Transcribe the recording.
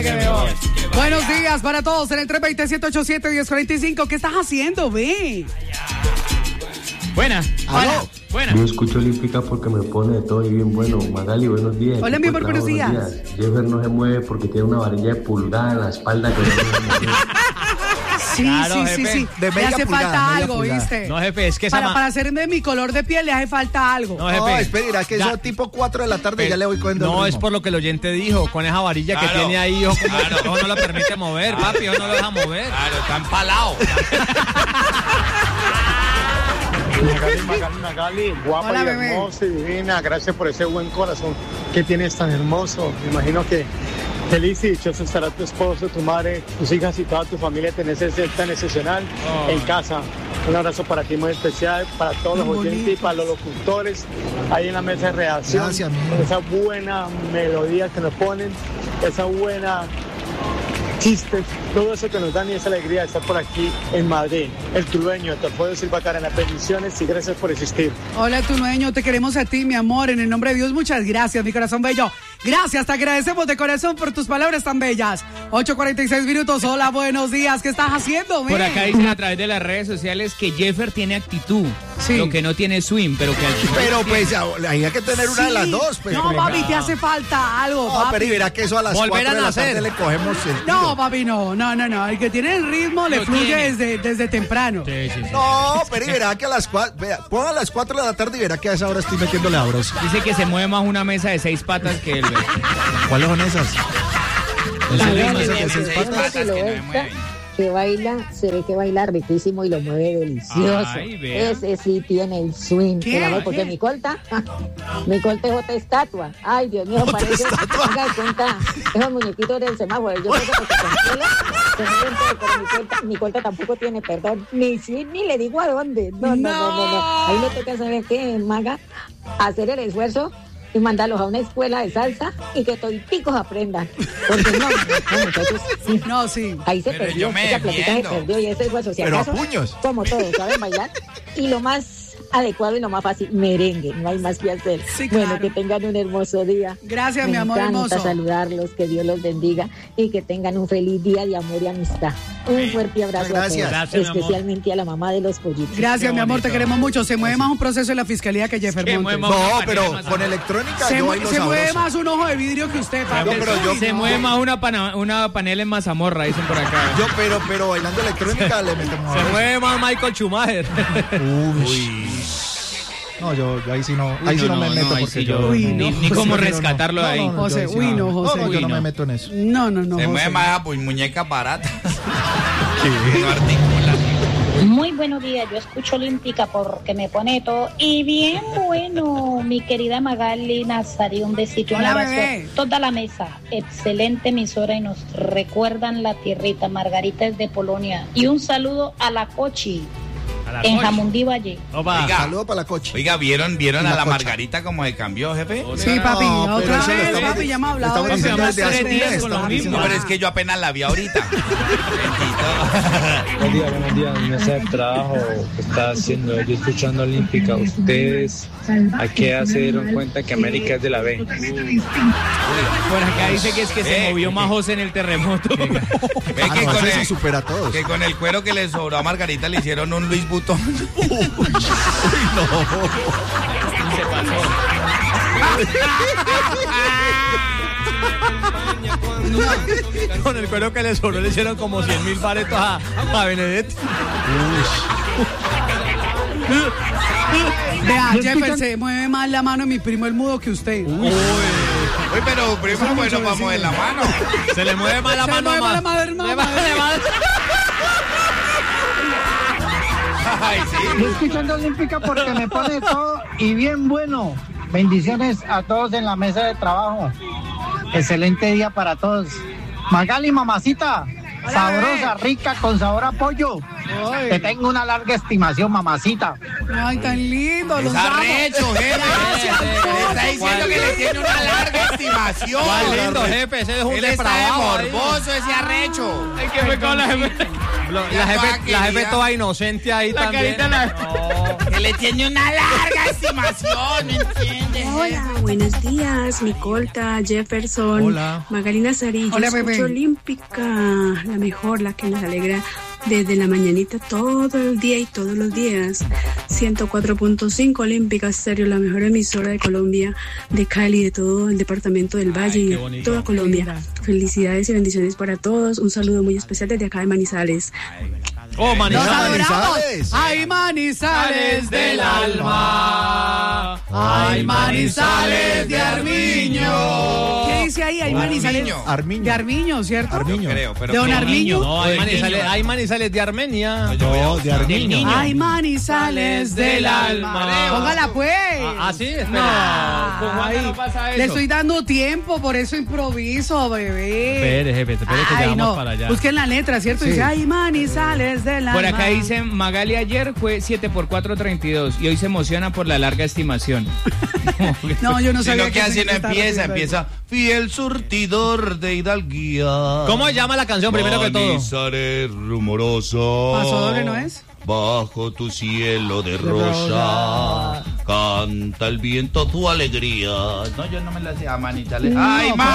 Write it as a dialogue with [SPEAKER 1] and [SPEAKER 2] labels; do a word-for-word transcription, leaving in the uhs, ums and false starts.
[SPEAKER 1] Buenos días para todos en el tres dos cero, siete ocho siete, uno cero cuatro cinco. ¿Qué estás haciendo, ve?
[SPEAKER 2] Buena.
[SPEAKER 1] Hola.
[SPEAKER 2] Buena.
[SPEAKER 3] Yo escucho Olímpica porque me pone de todo y bien bueno. Magali, buenos días.
[SPEAKER 1] Hola, mi amor, buenos días.
[SPEAKER 3] días. Jeffer no se mueve porque tiene una varilla de pulgada en la espalda que no se mueve.
[SPEAKER 1] Sí,
[SPEAKER 2] Claro,
[SPEAKER 1] sí,
[SPEAKER 2] jefe.
[SPEAKER 1] sí, sí.
[SPEAKER 4] De
[SPEAKER 1] Le
[SPEAKER 4] media
[SPEAKER 1] hace
[SPEAKER 4] pulgada,
[SPEAKER 1] falta
[SPEAKER 4] media
[SPEAKER 1] algo,
[SPEAKER 4] pulgada.
[SPEAKER 1] ¿viste?
[SPEAKER 2] No, jefe, es que esa
[SPEAKER 1] Para,
[SPEAKER 2] ma-
[SPEAKER 1] para ser de mi color de piel le hace falta algo.
[SPEAKER 2] No,
[SPEAKER 4] No,
[SPEAKER 2] jefe.
[SPEAKER 4] espera, que
[SPEAKER 2] Ya.
[SPEAKER 4] eso tipo cuatro de la tarde
[SPEAKER 2] Pero
[SPEAKER 4] ya le voy cogiendo el
[SPEAKER 2] No, es
[SPEAKER 4] ritmo.
[SPEAKER 2] por lo que el oyente dijo, con esa varilla que
[SPEAKER 5] Claro.
[SPEAKER 2] tiene ahí, ojo, como que ojo no lo permite mover, papi, ojo no lo deja mover.
[SPEAKER 5] Claro, está empalado.
[SPEAKER 6] Magali, Magali, Magali, guapa
[SPEAKER 1] Hola,
[SPEAKER 6] y
[SPEAKER 1] bebé.
[SPEAKER 6] hermosa y divina. Gracias por ese buen corazón que tienes tan hermoso. Me imagino que feliz y dichoso estará tu esposo, tu madre, tus hijas y toda tu familia tener ese ser tan excepcional
[SPEAKER 2] Oh.
[SPEAKER 6] en casa. Un abrazo para ti muy especial, para todos los
[SPEAKER 1] Muy
[SPEAKER 6] oyentes y
[SPEAKER 1] bonito.
[SPEAKER 6] para los locutores ahí en la mesa de redacción.
[SPEAKER 4] Gracias, mi amor.
[SPEAKER 6] Esa buena melodía que nos ponen, esa buena chistes, todo eso que nos dan y esa alegría de estar por aquí en Madrid. El tulueño, te puedo decir bacana, bendiciones y gracias por existir.
[SPEAKER 1] Hola, tu dueño, te queremos a ti, mi amor, en el nombre de Dios, muchas gracias, mi corazón bello. Gracias, te agradecemos de corazón por tus palabras tan bellas. ocho cuarenta y seis minutos, hola, buenos días, ¿qué estás haciendo,
[SPEAKER 2] Por
[SPEAKER 1] ven?
[SPEAKER 2] acá dicen a través de las redes sociales que Jeffer tiene actitud,
[SPEAKER 1] Sí.
[SPEAKER 2] lo que no tiene swing, pero que al final
[SPEAKER 4] Pero
[SPEAKER 2] tiene.
[SPEAKER 4] pues ya, hay que tener una de
[SPEAKER 1] Sí.
[SPEAKER 4] las dos. Pues,
[SPEAKER 1] No,
[SPEAKER 4] porque-
[SPEAKER 1] papi, te hace falta algo,
[SPEAKER 4] No,
[SPEAKER 1] papi.
[SPEAKER 4] pero y verá que eso a las
[SPEAKER 2] Volver
[SPEAKER 4] cuatro
[SPEAKER 2] a
[SPEAKER 4] de la
[SPEAKER 2] nacer.
[SPEAKER 4] tarde le cogemos el tiro.
[SPEAKER 1] No, papi, no, no, no, no. El que tiene el ritmo le
[SPEAKER 2] Lo
[SPEAKER 1] fluye
[SPEAKER 2] tiene.
[SPEAKER 1] desde, desde temprano.
[SPEAKER 2] Sí, sí, sí.
[SPEAKER 4] No, pero y verá que a las cuatro, vea, ponga a las cuatro de la tarde y verá que a esa hora estoy metiéndole a bros.
[SPEAKER 2] Dice que se mueve más una mesa de seis patas que él.
[SPEAKER 4] ¿Cuáles son esas?
[SPEAKER 2] Ese
[SPEAKER 4] Las
[SPEAKER 2] ritmo,
[SPEAKER 4] mesas
[SPEAKER 2] ese
[SPEAKER 4] de seis
[SPEAKER 5] seis
[SPEAKER 4] patas.
[SPEAKER 5] patas
[SPEAKER 7] Si lo
[SPEAKER 5] que no
[SPEAKER 7] ves,
[SPEAKER 5] me mueven.
[SPEAKER 7] que baila, se ve que baila riquísimo y lo mueve delicioso.
[SPEAKER 2] Ay, vea.
[SPEAKER 7] Ese sí tiene el swing.
[SPEAKER 1] ¿Qué?
[SPEAKER 7] el amor, porque
[SPEAKER 1] ¿Qué?
[SPEAKER 7] mi colta, mi colta es otra estatua. Ay, Dios mío, parece, haga de cuenta, esos muñequitos del semáforo. Yo creo que porque controla, se mueven todo, pero mi colta, mi colta tampoco tiene perdón. Ni swing, ni le digo a dónde. No, no, no, no, no. Ahí le toca saber qué, Maga, hacer el esfuerzo y mandarlos a una escuela de salsa y que toditicos aprendan. Porque no, no, muchachos, sí.
[SPEAKER 1] No, sí.
[SPEAKER 7] Ahí se
[SPEAKER 5] Pero
[SPEAKER 7] perdió,
[SPEAKER 5] yo me
[SPEAKER 7] esa platica se
[SPEAKER 5] defiendo.
[SPEAKER 7] perdió y ese hueso, si
[SPEAKER 4] Pero a
[SPEAKER 7] acaso,
[SPEAKER 4] puños.
[SPEAKER 7] como todos saben bailar, y lo más adecuado y lo más fácil, merengue, no hay más que hacer.
[SPEAKER 1] Sí,
[SPEAKER 7] Bueno,
[SPEAKER 1] claro.
[SPEAKER 7] que tengan un hermoso día.
[SPEAKER 1] Gracias,
[SPEAKER 7] Me
[SPEAKER 1] mi amor
[SPEAKER 7] encanta
[SPEAKER 1] hermoso.
[SPEAKER 7] saludarlos, que Dios los bendiga y que tengan un feliz día de amor y amistad. Un fuerte abrazo
[SPEAKER 4] Gracias.
[SPEAKER 7] a todos,
[SPEAKER 2] Gracias, mi amor.
[SPEAKER 7] especialmente a la mamá de los pollitos.
[SPEAKER 1] Gracias,
[SPEAKER 2] Qué
[SPEAKER 1] mi amor,
[SPEAKER 2] bonito.
[SPEAKER 1] te queremos mucho. Se mueve más un proceso en la fiscalía que Jeffer
[SPEAKER 2] Se
[SPEAKER 1] Montes.
[SPEAKER 2] mueve más-
[SPEAKER 4] No,
[SPEAKER 2] Una
[SPEAKER 4] pero
[SPEAKER 2] panela más
[SPEAKER 4] con
[SPEAKER 2] amor.
[SPEAKER 4] electrónica
[SPEAKER 1] Se,
[SPEAKER 4] yo
[SPEAKER 1] mue-
[SPEAKER 4] bailo
[SPEAKER 1] se mueve
[SPEAKER 4] sabroso.
[SPEAKER 1] más un ojo de vidrio que usted, papi.
[SPEAKER 4] No, pero yo-
[SPEAKER 2] Se mueve más una, pana- una panela en mazamorra, dicen por acá.
[SPEAKER 4] Yo, pero, pero bailando electrónica le metemos
[SPEAKER 2] Se
[SPEAKER 4] a
[SPEAKER 2] mueve más Michael Schumacher.
[SPEAKER 4] Uy. No, yo, yo ahí sí no, ahí
[SPEAKER 2] Uy,
[SPEAKER 4] sí no, me
[SPEAKER 2] no,
[SPEAKER 4] meto
[SPEAKER 2] ahí
[SPEAKER 4] porque
[SPEAKER 2] sí
[SPEAKER 4] yo...
[SPEAKER 2] yo-
[SPEAKER 1] Uy,
[SPEAKER 2] ni,
[SPEAKER 1] no,
[SPEAKER 2] ni cómo
[SPEAKER 4] José,
[SPEAKER 2] rescatarlo
[SPEAKER 4] no,
[SPEAKER 2] de ahí.
[SPEAKER 4] no, no,
[SPEAKER 1] José,
[SPEAKER 4] yo ahí sí
[SPEAKER 1] uy, no,
[SPEAKER 4] No,
[SPEAKER 1] José.
[SPEAKER 4] no, yo
[SPEAKER 2] Uy,
[SPEAKER 4] no me
[SPEAKER 2] no.
[SPEAKER 4] meto en eso.
[SPEAKER 1] No, no, no.
[SPEAKER 5] Se mueve
[SPEAKER 1] José.
[SPEAKER 5] más pues, muñeca barata. Que no articula.
[SPEAKER 8] Muy buenos días, yo escucho Olímpica porque me pone todo y bien bueno, mi querida Magali Nazarí, un besito, un
[SPEAKER 1] Hola,
[SPEAKER 8] abrazo
[SPEAKER 1] bebé.
[SPEAKER 8] a toda la mesa, excelente emisora y nos recuerdan la tierrita, Margarita es de Polonia y un saludo a la Cochi
[SPEAKER 2] A la
[SPEAKER 8] en
[SPEAKER 2] coche.
[SPEAKER 8] Jamundí Valle.
[SPEAKER 2] Opa.
[SPEAKER 5] Oiga.
[SPEAKER 4] Saludo para la coche.
[SPEAKER 5] Oiga, ¿vieron, vieron
[SPEAKER 4] Y
[SPEAKER 5] a
[SPEAKER 4] la
[SPEAKER 5] la
[SPEAKER 4] cocha.
[SPEAKER 5] Margarita como se cambió, jefe?
[SPEAKER 1] Sí, papi,
[SPEAKER 4] No, pero
[SPEAKER 1] otra
[SPEAKER 4] eso lo
[SPEAKER 1] vez,
[SPEAKER 4] estamos-
[SPEAKER 1] papi, ya hemos
[SPEAKER 4] lo
[SPEAKER 1] hablado
[SPEAKER 4] estamos
[SPEAKER 1] de eso.
[SPEAKER 4] diciendo desde hace un
[SPEAKER 2] Tres días
[SPEAKER 4] mes,
[SPEAKER 2] con lo
[SPEAKER 4] estamos
[SPEAKER 2] mismo.
[SPEAKER 4] diciendo.
[SPEAKER 5] No, pero es que yo apenas la vi ahorita.
[SPEAKER 9] Buenos días, buenos días, mesa de trabajo que está haciendo, yo escuchando Olímpica, ustedes a qué se dieron cuenta que América es de la B.
[SPEAKER 2] Por acá dice que es que se
[SPEAKER 5] Eh,
[SPEAKER 2] movió más José en el terremoto.
[SPEAKER 5] Ve
[SPEAKER 4] Ah,
[SPEAKER 5] que,
[SPEAKER 4] no,
[SPEAKER 5] con
[SPEAKER 4] ese sí
[SPEAKER 5] el,
[SPEAKER 4] supera a todos.
[SPEAKER 5] que con el cuero que le sobró a Margarita le hicieron un Luis Butón.
[SPEAKER 2] Se pasó. Con el cuero que le sobró le hicieron como cien mil paretos a, a Benedetti.
[SPEAKER 1] Vea, Jeffer, se mueve más la mano de mi primo el mudo que usted.
[SPEAKER 5] Uy, pero primo, pues nos vamos en la mano.
[SPEAKER 2] Se le mueve más la
[SPEAKER 1] Se
[SPEAKER 2] mano.
[SPEAKER 1] mueve
[SPEAKER 2] más.
[SPEAKER 1] la madre, hermano.
[SPEAKER 2] Le va- le va-
[SPEAKER 5] Ay, sí.
[SPEAKER 10] Yo escuchando Olímpica porque me pone todo y bien bueno. Bendiciones a todos en la mesa de trabajo. Excelente día para todos. Magali, mamacita, sabrosa, rica, con sabor a pollo.
[SPEAKER 1] Ay.
[SPEAKER 10] Te tengo una larga estimación, mamacita.
[SPEAKER 1] Ay, tan lindo.
[SPEAKER 5] Es
[SPEAKER 1] Los amo.
[SPEAKER 5] arrecho, jefe.
[SPEAKER 1] Gracias,
[SPEAKER 5] Le está diciendo que le tiene una larga estimación.
[SPEAKER 2] ¿Cuál lindo, jefe? Ese es un
[SPEAKER 5] Él está de
[SPEAKER 2] depravado ahí.
[SPEAKER 5] morboso, ese arrecho.
[SPEAKER 2] Ay, ¿qué fue con la jefe? Lo- La jefe, la jefe toda inocente ahí también. No.
[SPEAKER 5] Que le tiene una larga estimación, ¿me entiendes?
[SPEAKER 11] Hola, buenos días, Micolta, Jefferson,
[SPEAKER 2] Hola.
[SPEAKER 11] Magalina Sarillo,
[SPEAKER 1] Hola,
[SPEAKER 11] escucho
[SPEAKER 1] bebé.
[SPEAKER 11] Olímpica, la mejor, la que nos alegra desde la mañanita todo el día y todos los días. ciento cuatro punto cinco Olímpica Estéreo, la mejor emisora de Colombia, de Cali, de todo el departamento del Valle
[SPEAKER 2] Ay,
[SPEAKER 11] y
[SPEAKER 2] qué
[SPEAKER 11] de
[SPEAKER 2] bonito.
[SPEAKER 11] toda Colombia. Felicidades y bendiciones para todos. Un saludo muy especial desde acá de Manizales.
[SPEAKER 2] Oh,
[SPEAKER 1] Los
[SPEAKER 2] Manizales.
[SPEAKER 1] adoramos.
[SPEAKER 4] Manizales.
[SPEAKER 1] Ay, Manizales del alma. Ay, Manizales de Armiño. ¿Qué dice ahí? Ay, Manizales.
[SPEAKER 5] Armiño.
[SPEAKER 4] Armiño.
[SPEAKER 1] De Armiño, ¿cierto?
[SPEAKER 4] Armiño.
[SPEAKER 5] Creo, pero
[SPEAKER 1] De Don
[SPEAKER 5] ¿qué?
[SPEAKER 1] Armiño.
[SPEAKER 2] No, hay
[SPEAKER 5] Del
[SPEAKER 2] manizales,
[SPEAKER 5] niño.
[SPEAKER 2] hay manizales de Armenia.
[SPEAKER 4] No, de Armiño.
[SPEAKER 1] Ay, Manizales del alma. Póngala pues.
[SPEAKER 2] Ah, ah, sí, espera.
[SPEAKER 1] No,
[SPEAKER 2] Con Juana
[SPEAKER 1] ay,
[SPEAKER 2] no pasa eso.
[SPEAKER 1] le estoy dando tiempo, por eso improviso, bebé.
[SPEAKER 2] Espere, jefe, espere que
[SPEAKER 1] Ay,
[SPEAKER 2] llegamos
[SPEAKER 1] no.
[SPEAKER 2] para allá.
[SPEAKER 1] Busquen la letra, ¿cierto?
[SPEAKER 4] Sí.
[SPEAKER 1] Dice, ay, Manizales del alma.
[SPEAKER 12] Por acá dice, Magali ayer fue siete por cuatro, treinta y dos y hoy se emociona por la larga estimación.
[SPEAKER 1] No, yo no sabía
[SPEAKER 5] Sino que así no
[SPEAKER 1] se estaba
[SPEAKER 5] empieza,
[SPEAKER 1] haciendo
[SPEAKER 5] empieza fiel surtidor de hidalguía.
[SPEAKER 2] ¿Cómo se llama la canción primero que todo?
[SPEAKER 5] Manizales rumoroso.
[SPEAKER 1] ¿Paso doble no es?
[SPEAKER 5] Bajo tu cielo de rosa, canta el viento tu alegría. No, yo no me la sé a Manizales.
[SPEAKER 1] No,
[SPEAKER 5] Ay,